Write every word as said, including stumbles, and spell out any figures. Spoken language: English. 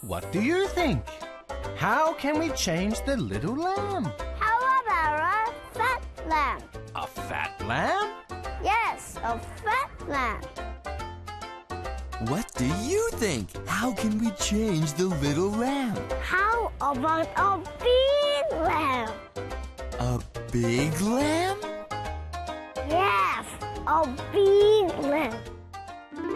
What do you think? How can we change the little lamb? How about a fat lamb? A fat lamb? Yes, a fat lamb. What do you think? How can we change the little lamb? How about a big lamb? A big lamb? Yes, a big lamb.